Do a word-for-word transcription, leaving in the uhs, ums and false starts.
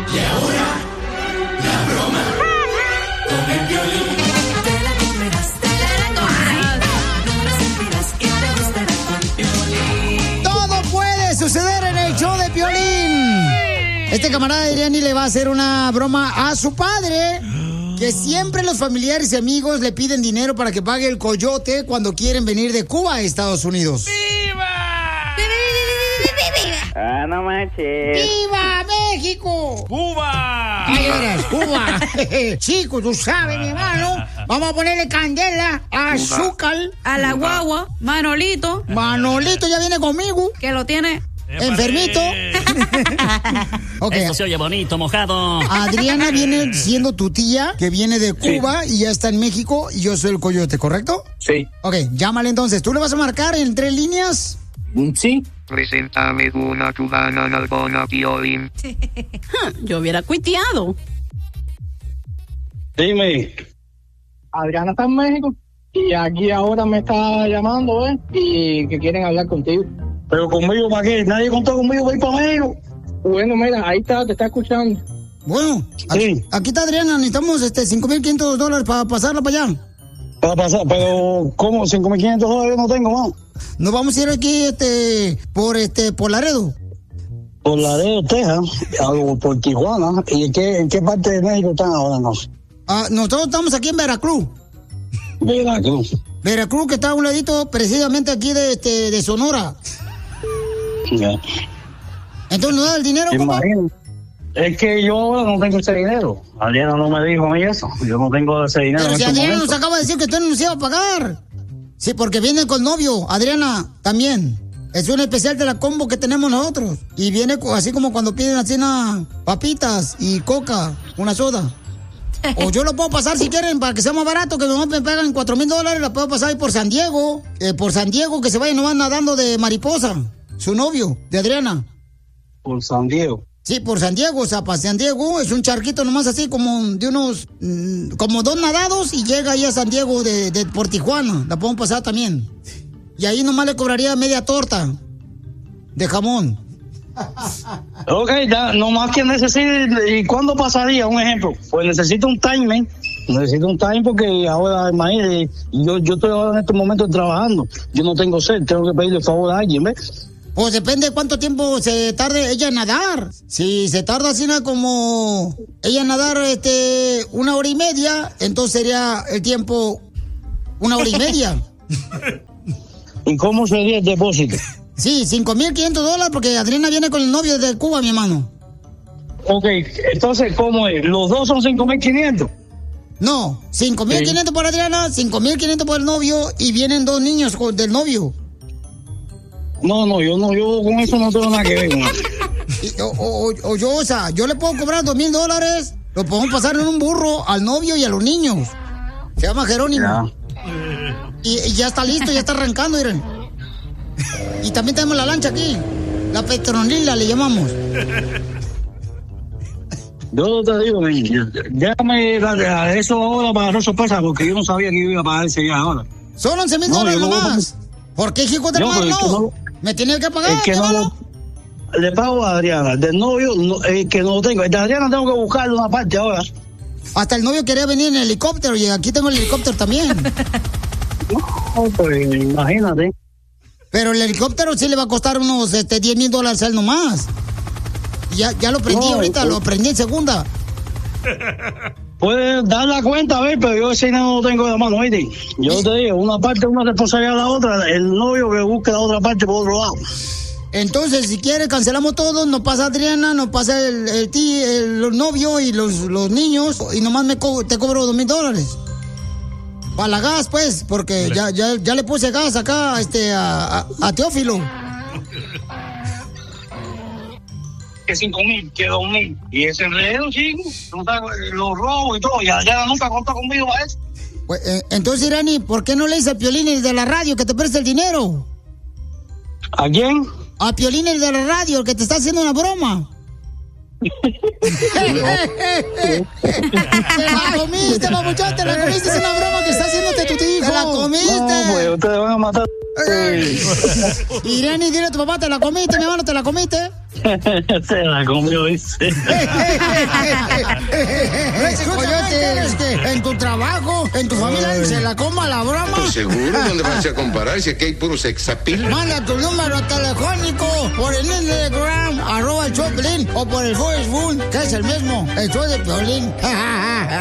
Y ahora, la broma con el Piolín. Te la comerás, te la comerás. No la sentirás y te gustará con Piolín. Todo puede suceder en el show de Piolín. Este camarada Adriani le va a hacer una broma a su padre, que siempre los familiares y amigos le piden dinero para que pague el coyote cuando quieren venir de Cuba a Estados Unidos. ¡Viva! Ah, no manches. ¡Viva México! ¡Cuba! ¡Ay, eres, Cuba! Chico, tú sabes, mi hermano. Vamos a ponerle candela, azúcar. A la guagua, Manolito. Manolito ya viene conmigo. Que lo tiene enfermito. Okay. Esto se oye bonito, mojado. Adriana viene siendo tu tía, que viene de Cuba, sí, y ya está en México, y yo soy el coyote, ¿correcto? Sí. Ok, llámale entonces. ¿Tú le vas a marcar en tres líneas? Sí. Preséntame una cubana nalgona, Piolín. Yo hubiera cuiteado. Dime. Adriana está en México y aquí ahora me está llamando, ¿eh? Y que quieren hablar contigo. ¿Pero conmigo para qué? ¿Nadie contó conmigo para ir para México? Bueno, mira, ahí está, te está escuchando. Bueno, aquí, sí. aquí está Adriana, necesitamos este cinco mil quinientos dólares para pasarla para allá. Para pasar, pero ¿cómo? cinco mil quinientos dólares no tengo más. Nos vamos a ir aquí este por este por Laredo. Por Laredo, Texas, o por Tijuana. ¿Y en qué, en qué parte de México están ahora? No? Ah, nosotros estamos aquí en Veracruz. Veracruz. Veracruz, que está a un ladito precisamente aquí de este de Sonora. Ya. Entonces, ¿no da el dinero, papá? Es que yo ahora no tengo ese dinero. Adriana no me dijo a mí eso. Yo no tengo ese dinero. Pero en si este Adriana momento. nos acaba de decir que usted no nos iba a pagar. Sí, porque viene con novio. Adriana, también. Es un especial de la combo que tenemos nosotros. Y viene co- así como cuando piden así una papitas y coca, una soda. O yo lo puedo pasar si quieren para que sea más barato, que nomás me pagan cuatro mil dólares, la puedo pasar ahí por San Diego. Eh, por San Diego, que se vaya nomás nadando de mariposa. Su novio, de Adriana. Por San Diego. Sí, por San Diego, o sea, para San Diego es un charquito nomás así como de unos, mm, como dos nadados y llega ahí a San Diego de, de por Tijuana, la podemos pasar también. Y ahí nomás le cobraría media torta de jamón. Ok, ya, nomás que necesite, ¿y cuándo pasaría? Un ejemplo, pues necesito un timing, necesito un time porque ahora, imagínate, yo, yo estoy ahora en estos momentos trabajando, yo no tengo sed, tengo que pedirle favor a alguien, ¿ves? Pues depende de cuánto tiempo se tarde ella en nadar. Si se tarda así nada como ella en nadar este una hora y media, entonces sería el tiempo una hora y media. ¿Y cómo sería el depósito? Sí, cinco mil quinientos dólares porque Adriana viene con el novio desde Cuba, mi hermano. Ok, entonces, ¿cómo es? ¿Los dos son cinco mil quinientos? No, cinco mil quinientos por Adriana, cinco mil quinientos por el novio y vienen dos niños con- del novio. No, no, yo no, yo con eso no tengo nada que ver. ¿No? Y- o, o- o yo, o sea, yo le puedo cobrar dos mil dólares, lo podemos pasar en un burro al novio y a los niños. Se llama Jerónimo. Ya. Y, y ya está listo, ya está arrancando, miren. Y también tenemos la lancha aquí, la Petronila le llamamos. Yo te digo, men, déjame dar eso ahora para no sorpresa, porque yo no sabía que iba a pagar ese día ahora. Son once mil No, dólares yo no- nomás. ¿Por qué, hijo de No, madre, pero es que no? no- Me tiene que pagar, Es que no llévalo. lo- le pago a Adriana, del novio, no, es que no lo tengo. El de Adriana tengo que buscarle una parte ahora. Hasta el novio quería venir en helicóptero y aquí tengo el helicóptero también. No, pues imagínate. Pero el helicóptero sí le va a costar unos este, diez mil dólares al nomás. Ya, ya lo prendí No, ahorita, pues- lo prendí en segunda. Puedes dar la cuenta, a ver, pero yo ese dinero no lo tengo de la mano, ¿viste? Yo te digo, una parte es una responsabilidad de la otra, el novio que busque la otra parte por otro lado. Entonces, si quiere, cancelamos todo, nos pasa Adriana, nos pasa el, el, tí- el, los novios y los, los niños, y nomás me co- te cobro dos mil dólares. Para la gas, pues, porque ya, ya, ya le puse gas acá este, a, a, a Teófilo. Que cinco mil, que dos mil. Y ese enredo, chico, no sabes, los robos y todo, y Adriana nunca contó conmigo para eso. Pues, eh, entonces, Irani, ¿por qué no le dice a Piolín el de la radio que te preste el dinero? ¿A quién? A Piolín el de la radio, el que te está haciendo una broma. Te la comiste, papuchón, te la comiste, es una broma que está haciéndote tu hijo. Te la comiste. No, pues ustedes van a matar. Irani, dile a tu papá, te la comiste, mi hermano, te la comiste. Se la comió, dice. Ese coyote, este, en tu trabajo, en tu familia, se la coma la broma. Pues seguro, ¿dónde vas a comparar? Si aquí hay puro sexapil. Manda tu número telefónico por el Instagram, arroba el show de Piolín, o por el Facebook, que es el mismo, el show de Piolín.